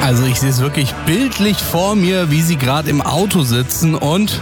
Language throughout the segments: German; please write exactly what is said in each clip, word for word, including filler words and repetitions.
Also ich sehe es wirklich bildlich vor mir, wie sie gerade im Auto sitzen und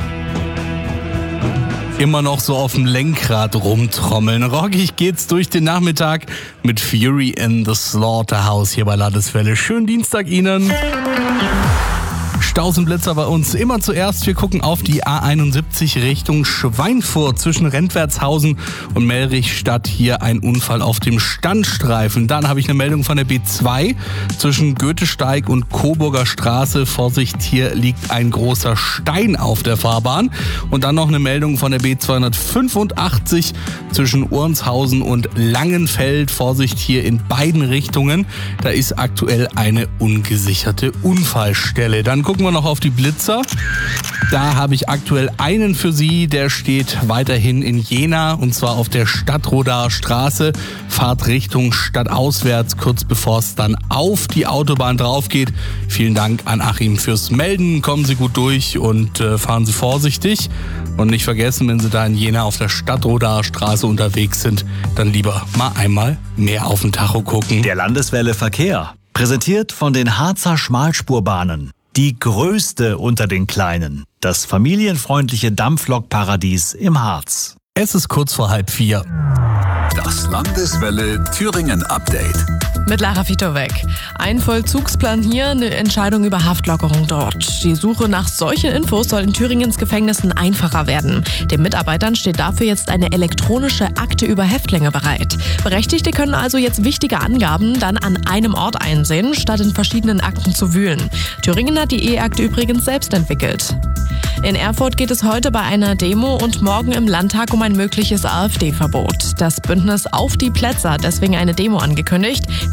immer noch so auf dem Lenkrad rumtrommeln. Rockig geht's durch den Nachmittag mit Fury in the Slaughterhouse hier bei Landeswelle. Schönen Dienstag Ihnen. Staus und Blitzer bei uns immer zuerst. Wir gucken auf die A einundsiebzig Richtung Schweinfurt zwischen Rentwertshausen und Mellrichstadt. Hier ein Unfall auf dem Standstreifen. Dann habe ich eine Meldung von der B zwei zwischen Goethesteig und Coburger Straße. Vorsicht, hier liegt ein großer Stein auf der Fahrbahn. Und dann noch eine Meldung von der B zweihundertfünfundachtzig zwischen Ornshausen und Langenfeld. Vorsicht, hier in beiden Richtungen. Da ist aktuell eine ungesicherte Unfallstelle. Dann gucken wir noch auf die Blitzer. Da habe ich aktuell einen für Sie, der steht weiterhin in Jena und zwar auf der Stadtrodaer Straße. Fahrt Richtung stadtauswärts, kurz bevor es dann auf die Autobahn drauf geht. Vielen Dank an Achim fürs Melden. Kommen Sie gut durch und äh, fahren Sie vorsichtig. Und nicht vergessen, wenn Sie da in Jena auf der Stadtrodaer Straße unterwegs sind, dann lieber mal einmal mehr auf den Tacho gucken. Der Landeswelle Verkehr, präsentiert von den Harzer Schmalspurbahnen. Die größte unter den kleinen. Das familienfreundliche Dampflokparadies im Harz. Es ist kurz vor halb vier. Das Landeswelle Thüringen Update. Mit Lara Fitowek. Ein Vollzugsplan hier, eine Entscheidung über Haftlockerung dort. Die Suche nach solchen Infos soll in Thüringens Gefängnissen einfacher werden. Den Mitarbeitern steht dafür jetzt eine elektronische Akte über Häftlinge bereit. Berechtigte können also jetzt wichtige Angaben dann an einem Ort einsehen, statt in verschiedenen Akten zu wühlen. Thüringen hat die E-Akte übrigens selbst entwickelt. In Erfurt geht es heute bei einer Demo und morgen im Landtag um ein mögliches AfD-Verbot. Das Bündnis Auf die Plätze hat deswegen eine Demo angekündigt.